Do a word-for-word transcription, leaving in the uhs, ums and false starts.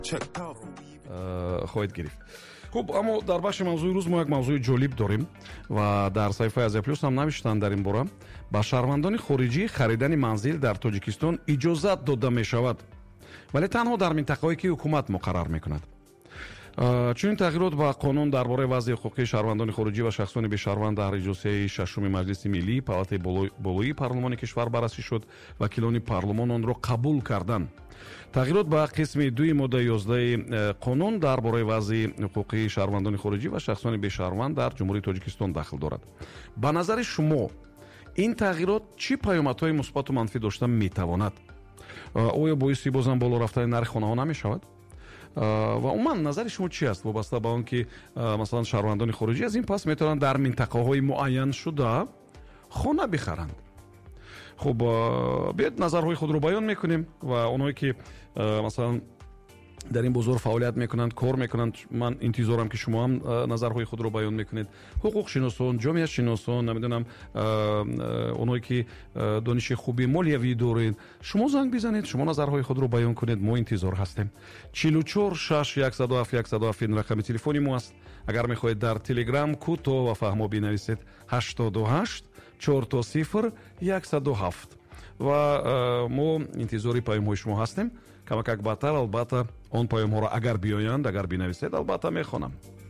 хоҳед гирифт. хуб, аммо дар бахши мавзӯи рӯз мо як мавзӯи ҷолиб дорем ва дар саҳифаи Азия Плюс ҳам навиштанд дар ин бора. Ба шаҳрвандони хориҷӣ харидани манзил дар Тоҷикистон иҷозат дода мешавад, вале танҳо дар минтақаҳое ки ҳукумат муқаррар мекунад. чунин тағйирот ба қонун дар бораи вазъи ҳуқуқии шаҳрвандони хориҷӣ ва шахсони бешаҳрванд дар иҷлосияи шашуми Маҷлиси Миллии палатаи болоии парлумони кишвар баррасӣ шуд. Вакилони парлумон онро қабул карданд. тағйирот ба қисми дуи моддаи ёздаҳи қонун дар бораи вазъи ҳуқуқии шаҳрвандони хориҷӣ ва шахсони бешаҳрванд дар ҷумҳурии Тоҷикистон дахл дорад. ба назари шумо ин тағйирот чӣ паёмадҳои мусбату манфӣ дошта метавонад? оё боиси бозам боло рафтани нархи хонаҳо намешавад? ва умуман назари шумо чӣ аст вобаста ба он ки масалан шаҳрвандони хориҷӣ аз ин пас метавонанд дар минтақаҳои муайян шуда хона бихаранд? хуб, биёед назарҳои худро баён мекунем ва онҳое ки масалан дар ин бозор фаъолият мекунанд, кор мекунанд, ман интизорам ки шумо ҳам назарҳои худро баён мекунед. ҳуқуқшиносон, ҷомеатшиносон, намедонам онҳое ки дониши хуби молиявӣ доред, шумо занг бизанед, шумо назарҳои худро баён кунед, мо интизор ҳастем. чилу чор шаш яксаду ҳафт яксаду ҳафт ин рақами телефони мо аст. агар мехоҳед дар телеграм кӯтоҳ ва фаҳмо бинависед ҳаштоду ҳашт чорто сифр яксаду ҳафт ва мо интизори паёмҳои шумо ҳастем. камакак баъдтар албатта он паёмҳоро агар биёянд, агар бинависед, албатта мехонам.